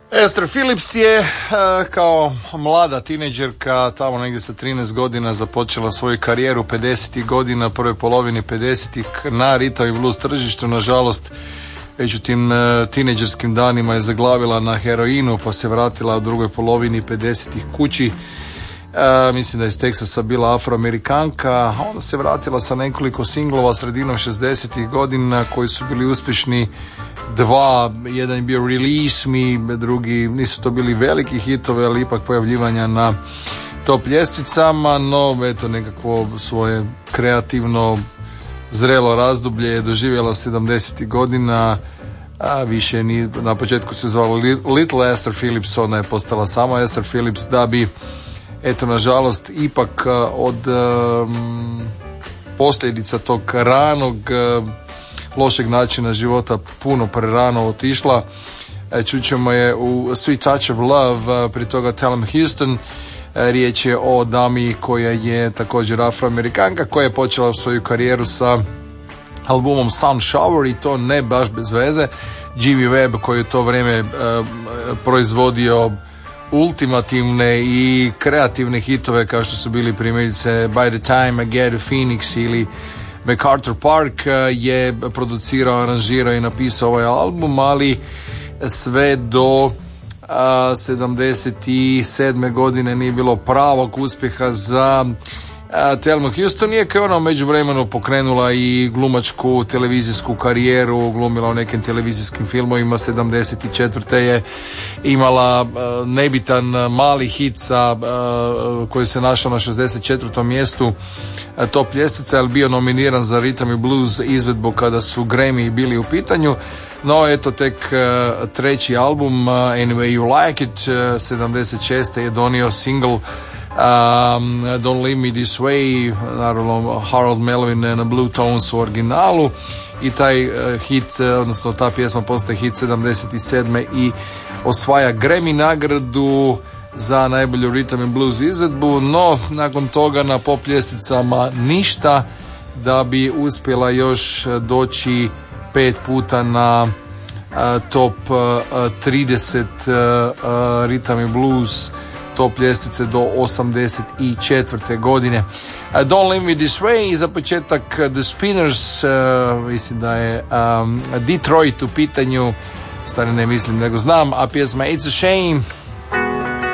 Esther Phillips je kao mlada tineđerka tamo negdje sa 13 godina započela svoju karijeru 50. godina, prve polovine 50. na ritam i blues tržištu. Nažalost, već u tim tineđerskim danima je zaglavila na heroinu, pa se vratila u drugoj polovini 50. kući. Mislim da je iz Teksasa bila Afroamerikanka, a onda se vratila sa nekoliko singlova sredinom 60. godina koji su bili uspješni. Jedan je bio Release Me, drugi nisu to bili veliki hitove, ali ipak pojavljivanja na top ljestvicama, no eto nekakvo svoje kreativno zrelo razdoblje je doživjela 70. godina, a više ni na početku se zvala Little Esther Phillips, ona je postala samo Esther Phillips, da bi eto nažalost ipak od posljedica tog ranog lošeg načina života puno prerano otišla. Čućemo je u Sweet Touch of Love, pri toga Tell 'em Houston. Riječ je o dami koja je također Afroamerikanka, koja je počela svoju karijeru sa albumom Sun Shower i to ne baš bez veze. Jimmy Webb koji je u to vrijeme proizvodio ultimativne i kreativne hitove kao što su bili primjerice By the Time I Get to Phoenix ili MacArthur Park, je producirao, aranžirao i napisao ovaj album, ali sve do 77. godine nije bilo pravog uspjeha za Thelmu Houston, iako je ona u međuvremenu pokrenula i glumačku televizijsku karijeru, glumila u nekim televizijskim filmovima. 74. je imala nebitan mali hit koji se našao na 64. mjestu top ljestvice, ali bio nominiran za Rhythm and Blues izvedbu kada su Grammy bili u pitanju. No eto tek treći album Anyway You Like It 76. je donio single Don't Leave Me This Way, naravno Harold Melvin na Blue Tones u originalu, i taj hit, odnosno ta pjesma postaje hit 77. i osvaja Grammy nagradu za najbolju Rhythm and Blues izvedbu. No nakon toga na pop ljestvicama ništa, da bi uspjela još doći 5 puta na top 30 Rhythm and Blues top ljestvice do 84. godine. Don't Leave Me This Way, za početak The Spinners, mislim da je Detroit u pitanju, stari ne mislim nego znam, a pjesma It's a Shame.